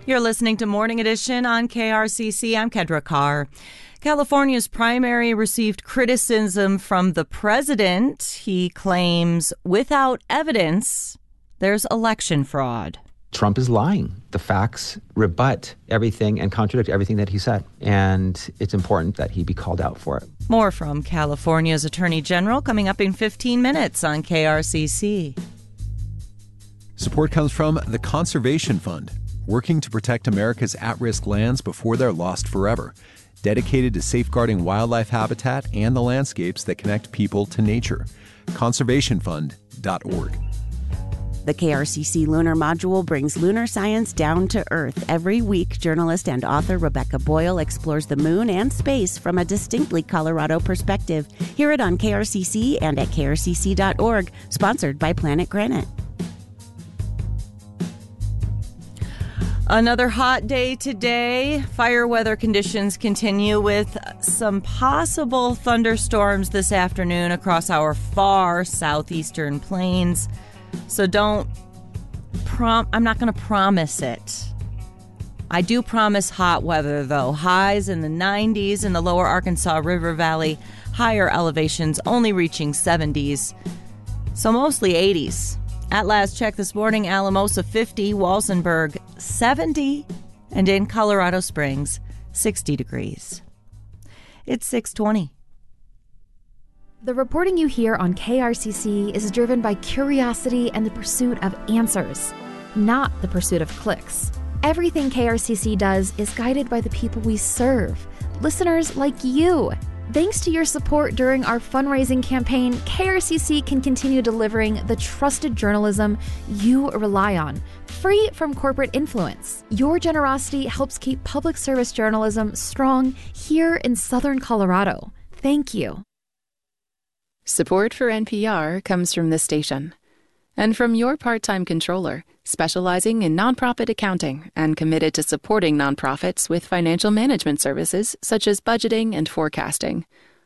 You're listening to Morning Edition on KRCC. I'm Kendra Carr. California's primary received criticism from the president. He claims without evidence there's election fraud. Trump is lying. The facts rebut everything and contradict everything that he said. And it's important that he be called out for it. More from California's Attorney General coming up in 15 minutes on KRCC. Support comes from the Conservation Fund, working to protect America's at-risk lands before they're lost forever. Dedicated to safeguarding wildlife habitat and the landscapes that connect people to nature. Conservationfund.org. The KRCC Lunar Module brings lunar science down to Earth. Every week, journalist and author Rebecca Boyle explores the moon and space from a distinctly Colorado perspective. Hear it on KRCC and at krcc.org, sponsored by Planet Granite. Another hot day today. Fire weather conditions continue with some possible thunderstorms this afternoon across our far southeastern plains. So I'm not going to promise it. I do promise hot weather, though. Highs in the 90s in the lower Arkansas River Valley. Higher elevations only reaching 70s. So mostly 80s. At last check this morning, Alamosa 50, Walsenburg 70, and in Colorado Springs 60 degrees. It's 6:20. The reporting you hear on KRCC is driven by curiosity and the pursuit of answers, not the pursuit of clicks. Everything KRCC does is guided by the people we serve, listeners like you. Thanks to your support during our fundraising campaign, KRCC can continue delivering the trusted journalism you rely on, free from corporate influence. Your generosity helps keep public service journalism strong here in Southern Colorado. Thank you. Support for NPR comes from this station and from your part-time controller, specializing in nonprofit accounting and committed to supporting nonprofits with financial management services such as budgeting and forecasting.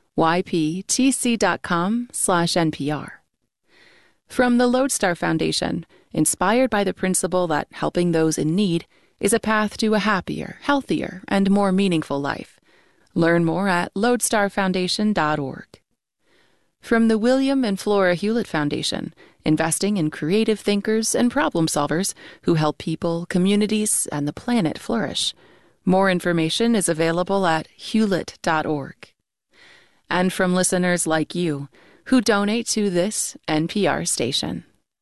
yptc.com/NPR. From the Lodestar Foundation, inspired by the principle that helping those in need is a path to a happier, healthier, and more meaningful life. Learn more at lodestarfoundation.org. From the William and Flora Hewlett Foundation, investing in creative thinkers and problem solvers who help people, communities, and the planet flourish. More information is available at hewlett.org. And from listeners like you who donate to this NPR station.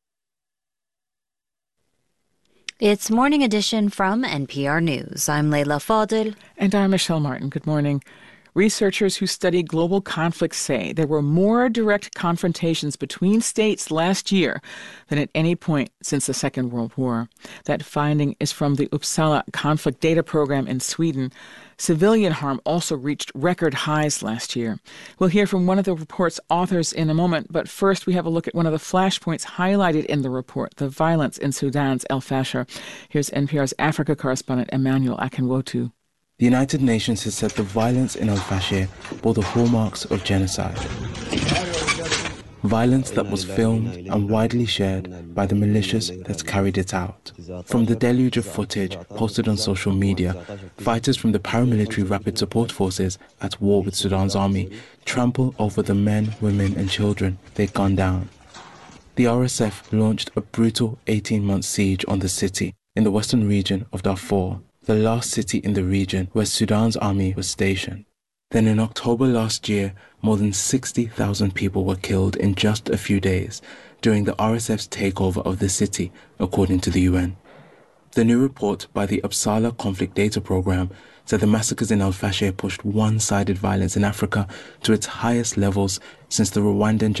It's Morning Edition from NPR News. I'm Leila Fadel. And I'm Michelle Martin. Good morning. Researchers who study global conflicts say there were more direct confrontations between states last year than at any point since the Second World War. That finding is from the Uppsala Conflict Data Program in Sweden. Civilian harm also reached record highs last year. We'll hear from one of the report's authors in a moment, but first we have a look at one of the flashpoints highlighted in the report, the violence in Sudan's El Fasher. Here's NPR's Africa correspondent Emmanuel Akinwotu. The United Nations has said the violence in El Fasher bore the hallmarks of genocide. Violence that was filmed and widely shared by the militias that carried it out. From the deluge of footage posted on social media, fighters from the paramilitary Rapid Support Forces at war with Sudan's army trample over the men, women and children they gunned down. The RSF launched a brutal 18-month siege on the city in the western region of Darfur, the last city in the region where Sudan's army was stationed. Then in October last year, more than 60,000 people were killed in just a few days during the RSF's takeover of the city, according to the UN. The new report by the Uppsala Conflict Data Program said the massacres in El Fasher pushed one-sided violence in Africa to its highest levels since the Rwandan